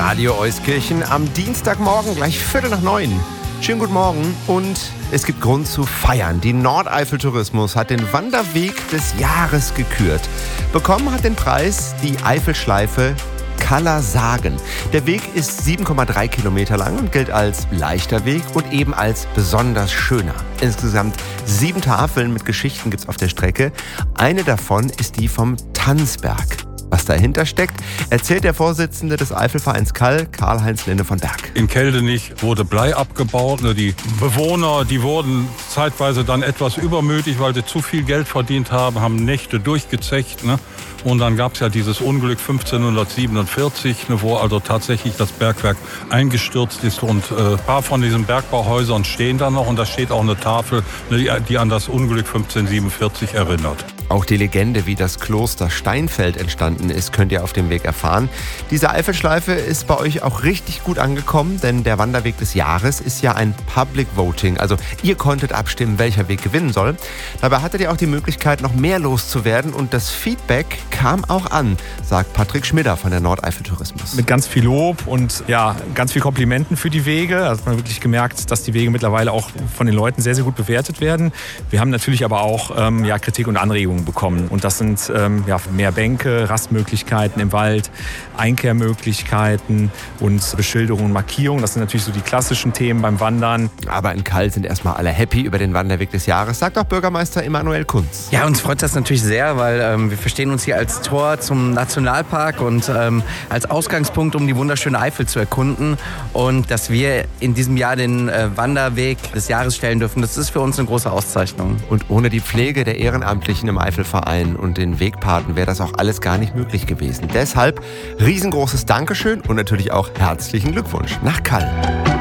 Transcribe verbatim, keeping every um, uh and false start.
Radio Euskirchen am Dienstagmorgen, gleich Viertel nach neun. Schönen guten Morgen und es gibt Grund zu feiern. Die Nordeifel-Tourismus hat den Wanderweg des Jahres gekürt. Bekommen hat den Preis die Eifelschleife Kaller-Sagen. Der Weg ist sieben Komma drei Kilometer lang und gilt als leichter Weg und eben als besonders schöner. Insgesamt sieben Tafeln mit Geschichten gibt's auf der Strecke. Eine davon ist die vom Tanzberg. Was dahinter steckt, erzählt der Vorsitzende des Eifelvereins Kall, Karl-Heinz Linde von Berg. In Keldenich wurde Blei abgebaut. Die Bewohner, die wurden zeitweise dann etwas übermütig, weil sie zu viel Geld verdient haben, haben Nächte durchgezecht. Ne? Und dann gab es ja dieses Unglück fünfzehnhundertsiebenundvierzig, ne, wo also tatsächlich das Bergwerk eingestürzt ist. Und äh, ein paar von diesen Bergbauhäusern stehen da noch. Und da steht auch eine Tafel, ne, die an das Unglück fünfzehnhundertsiebenundvierzig erinnert. Auch die Legende, wie das Kloster Steinfeld entstanden ist, könnt ihr auf dem Weg erfahren. Diese Eifelschleife ist bei euch auch richtig gut angekommen, denn der Wanderweg des Jahres ist ja ein Public Voting. Also ihr konntet abstimmen, welcher Weg gewinnen soll. Dabei hattet ihr auch die Möglichkeit, noch mehr loszuwerden und das Feedback kam auch an, sagt Patrick Schmidder von der Nordeifel-Tourismus. Mit ganz viel Lob und ja, ganz viel Komplimenten für die Wege. Also man hat wirklich gemerkt, dass die Wege mittlerweile auch von den Leuten sehr, sehr gut bewertet werden. Wir haben natürlich aber auch ähm, ja, Kritik und Anregungen bekommen. Und das sind ähm, ja, mehr Bänke, Rastmöglichkeiten im Wald, Einkehrmöglichkeiten und Beschilderung und Markierung. Das sind natürlich so die klassischen Themen beim Wandern. Aber in Kall sind erstmal alle happy über den Wanderweg des Jahres, sagt auch Bürgermeister Emanuel Kunz. Ja, uns freut das natürlich sehr, weil ähm, wir verstehen uns hier als Tor zum Nationalpark und ähm, als Ausgangspunkt, um die wunderschöne Eifel zu erkunden. Und dass wir in diesem Jahr den äh, Wanderweg des Jahres stellen dürfen, das ist für uns eine große Auszeichnung. Und ohne die Pflege der Ehrenamtlichen im Eifelverein und den Wegpaten wäre das auch alles gar nicht möglich gewesen. Deshalb riesengroßes Dankeschön und natürlich auch herzlichen Glückwunsch nach Kall.